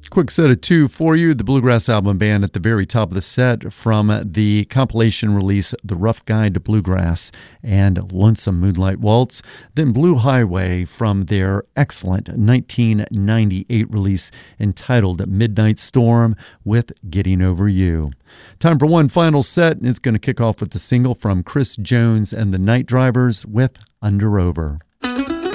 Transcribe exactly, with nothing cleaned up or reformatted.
Quick set of two for you. The Bluegrass Album Band at the very top of the set from the compilation release The Rough Guide to Bluegrass and Lonesome Moonlight Waltz. Then Blue Highway from their excellent nineteen ninety-eight release entitled Midnight Storm with Getting Over You. Time for one final set, and it's going to kick off with the single from Chris Jones and the Night Drivers with Under Over.